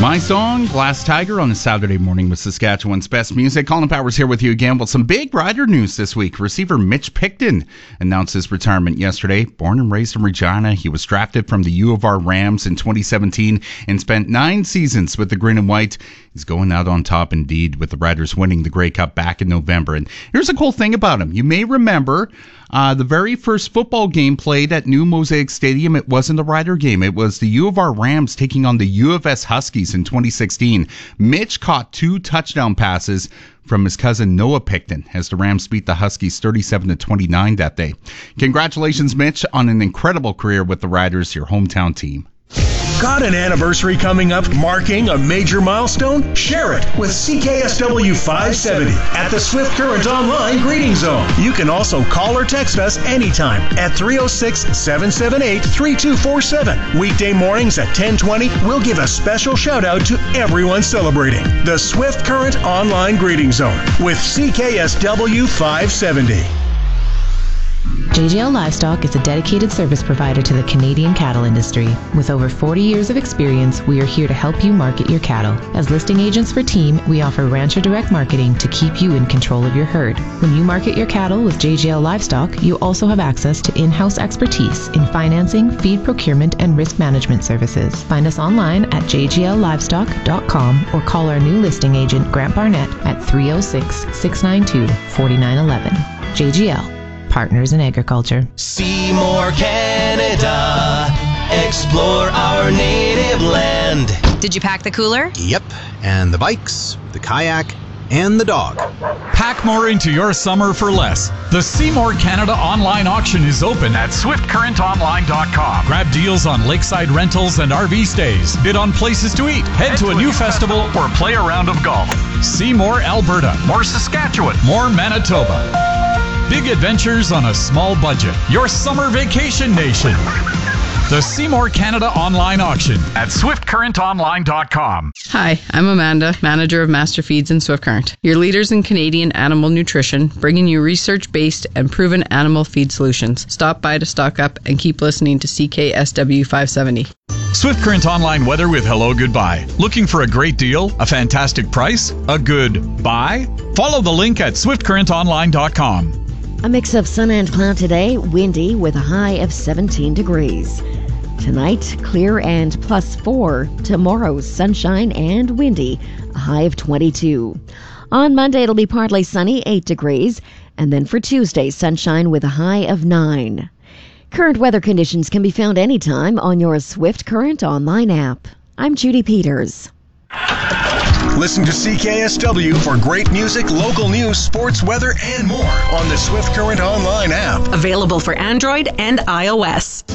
My song, Glass Tiger, on a Saturday morning with Saskatchewan's best music. Colin Powers here with you again. Well, some big Rider news this week. Receiver Mitch Picton announced his retirement yesterday. Born and raised in Regina, he was drafted from the U of R Rams in 2017 and spent 9 seasons with the Green and White. He's going out on top indeed, with the Riders winning the Grey Cup back in November. And here's a cool thing about him. You may remember the very first football game played at New Mosaic Stadium. It wasn't a Rider game. It was the U of R Rams taking on the U of S Huskies in 2016. Mitch caught 2 touchdown passes from his cousin Noah Picton as the Rams beat the Huskies 37-29 that day. Congratulations, Mitch, on an incredible career with the Riders, your hometown team. Got an anniversary coming up marking a major milestone? Share it with CKSW 570 at the Swift Current Online Greeting Zone. You can also call or text us anytime at 306-778-3247. Weekday mornings at 10:20, we'll give a special shout out to everyone celebrating the Swift Current Online Greeting Zone with CKSW 570. JGL Livestock is a dedicated service provider to the Canadian cattle industry. With over 40 years of experience, we are here to help you market your cattle. As listing agents for Team, we offer Rancher Direct Marketing to keep you in control of your herd. When you market your cattle with JGL Livestock, you also have access to in-house expertise in financing, feed procurement, and risk management services. Find us online at jgllivestock.com or call our new listing agent, Grant Barnett, at 306-692-4911. JGL. Partners in Agriculture. Seymour, Canada. Explore our native land. Did you pack the cooler? Yep, and the bikes, the kayak, and the dog. Pack more into your summer for less. The Seymour Canada online auction is open at swiftcurrentonline.com. Grab deals on lakeside rentals and RV stays. Bid on places to eat. Head to a new festival or play a round of golf. See more Alberta, more Saskatchewan, more Manitoba. Big adventures on a small budget. Your summer vacation nation. The Seymour Canada online auction at swiftcurrentonline.com. Hi, I'm Amanda, manager of Master Feeds in Swift Current. Your leaders in Canadian animal nutrition, bringing you research-based and proven animal feed solutions. Stop by to stock up and keep listening to CKSW 570. Swift Current online weather with Hello Goodbye. Looking for a great deal? A fantastic price? A good buy? Follow the link at swiftcurrentonline.com. A mix of sun and cloud today, windy with a high of 17 degrees. Tonight, clear and +4. Tomorrow, sunshine and windy, a high of 22. On Monday, it'll be partly sunny, 8 degrees. And then for Tuesday, sunshine with a high of 9. Current weather conditions can be found anytime on your Swift Current online app. I'm Judy Peters. Listen to CKSW for great music, local news, sports, weather, and more on the Swift Current Online app. Available for Android and iOS.